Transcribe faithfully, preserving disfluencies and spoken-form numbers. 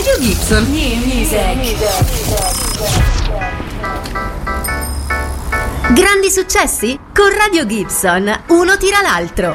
Radio Gibson. New music. Grandi successi? Con Radio Gibson, uno tira l'altro.